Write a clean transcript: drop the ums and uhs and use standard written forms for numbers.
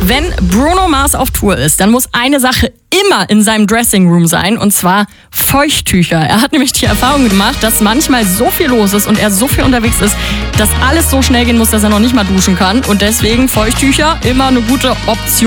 Wenn Bruno Mars auf Tour ist, dann muss eine Sache immer in seinem Dressing Room sein, und zwar Feuchttücher. Er hat nämlich die Erfahrung gemacht, dass manchmal so viel los ist und er so viel unterwegs ist, dass alles so schnell gehen muss, dass er noch nicht mal duschen kann. Und deswegen Feuchttücher immer eine gute Option.